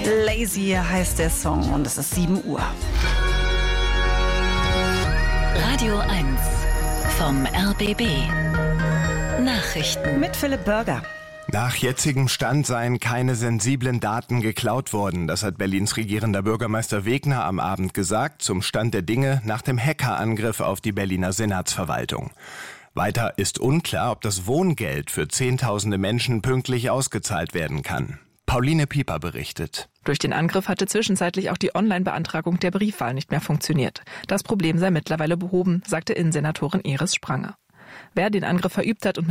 Lazy heißt der Song und es ist 7 Uhr. Radio 1 vom RBB. Nachrichten Mit Philipp Börger. Nach jetzigem Stand seien keine sensiblen Daten geklaut worden. Das hat Berlins regierender Bürgermeister Wegner am Abend gesagt, zum Stand der Dinge nach dem Hackerangriff auf die Berliner Senatsverwaltung. Weiter ist unklar, ob das Wohngeld für Zehntausende Menschen pünktlich ausgezahlt werden kann. Pauline Pieper berichtet. Durch den Angriff hatte zwischenzeitlich auch die Online-Beantragung der Briefwahl nicht mehr funktioniert. Das Problem sei mittlerweile behoben, sagte Innensenatorin Iris Spranger. Wer den Angriff verübt hat und